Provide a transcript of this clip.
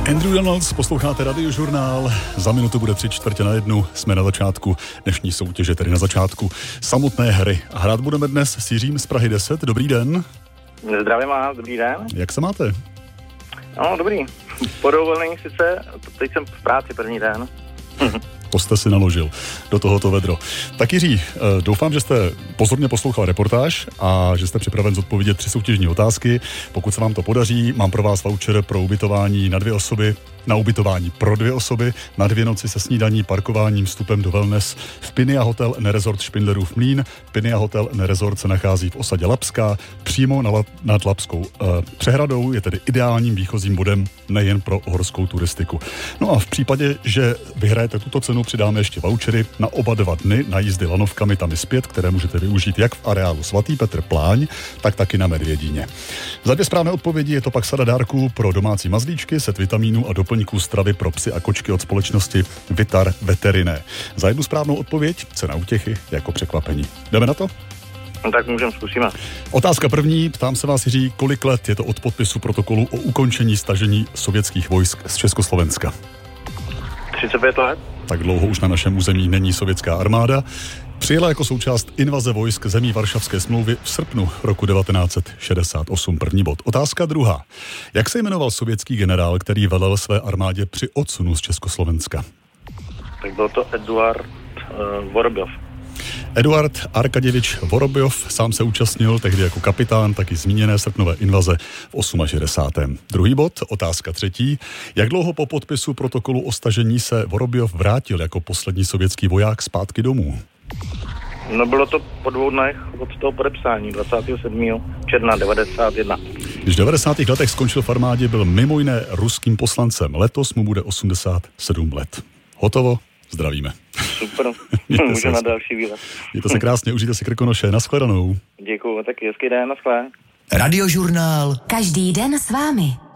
Andrew Donalds, posloucháte Radiožurnál. Za minutu bude 3:45. Jsme na začátku dnešní soutěže, tedy na začátku samotné hry. A hrát budeme dnes s Jiřím z Prahy 10. Dobrý den. Zdravím vás, dobrý den. Jak se máte? No, dobrý. Po dovolení sice, teď jsem v práci první den. To jste si naložil do tohoto vedro. Tak Jiří, doufám, že jste pozorně poslouchal reportáž a že jste připraven zodpovědět 3 soutěžní otázky. Pokud se vám to podaří, mám pro vás voucher pro ubytování na 2 osoby, na ubytování pro 2 osoby, na 2 noci se snídaní, parkováním, vstupem do wellness v Pinia Hotel Resort Špindlerův Mlýn. Pinia Hotel Resort se nachází v osadě Labská, přímo nad Labskou přehradou, je tedy ideálním výchozím bodem nejen pro horskou turistiku. No a v případě, že vyhrajete tuto cenu, přidáme ještě vouchery na oba 2 dny na jízdy lanovkami tam i zpět, které můžete využít jak v areálu Svatý Petr Pláň, tak taky na Medvědíně. Za 2 správné odpovědi je to pak sada dárků pro domácí mazlíčky, set vitamínů a doplňků stravy pro psy a kočky od společnosti Vitar Veteriné. Za 1 správnou odpověď cena útěchy jako překvapení. Jdeme na to? No, tak zkusíme. Otázka první, ptám se vás, Jiří, kolik let je to od podpisu protokolu o ukončení stažení sovětských vojsk z Československa? 35 let. Tak dlouho už na našem území není sovětská armáda. Přijela jako součást invaze vojsk zemí Varšavské smlouvy v srpnu roku 1968. První bod. Otázka druhá. Jak se jmenoval sovětský generál, který velel své armádě při odsunu z Československa? Tak byl to Eduard Vorobjov. Eduard Arkaděvič Vorobjov sám se účastnil tehdy jako kapitán taky zmíněné srpnové invaze v 68. Druhý bod, otázka třetí. Jak dlouho po podpisu protokolu o stažení se Vorobjov vrátil jako poslední sovětský voják zpátky domů? No bylo to po 2 dnech od toho podepsání, 27. června 91. Když v 90. letech skončil v armádě, byl mimo jiné ruským poslancem. Letos mu bude 87 let. Hotovo? Zdravíme. Super, můžu na další výlet. Mějte se krásně, užijte si Krkonoše, nashledanou. Děkuju, taky hezký den, naschle. Radiožurnál. Každý den s vámi.